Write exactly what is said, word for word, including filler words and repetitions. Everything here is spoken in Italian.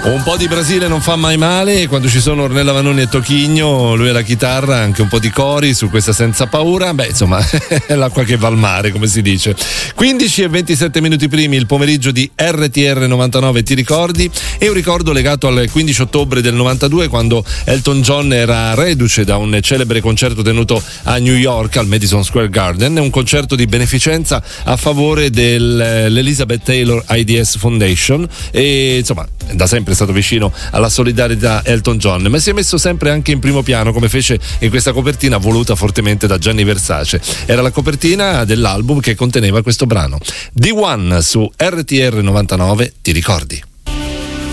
Un po' di Brasile non fa mai male, quando ci sono Ornella Vanoni e Tochigno, lui alla chitarra, anche un po' di cori su questa Senza Paura, beh insomma è l'acqua che va al mare, come si dice. quindici e ventisette minuti primi, il pomeriggio di R T R novantanove, ti ricordi? E un ricordo legato al quindici ottobre del novantadue, quando Elton John era reduce da un celebre concerto tenuto a New York al Madison Square Garden, un concerto di beneficenza a favore dell'Elizabeth Taylor I D S Foundation, e insomma da sempre è stato vicino alla solidarietà Elton John, ma si è messo sempre anche in primo piano, come fece in questa copertina voluta fortemente da Gianni Versace. Era la copertina dell'album che conteneva questo brano. D uno su R T R novantanove, ti ricordi?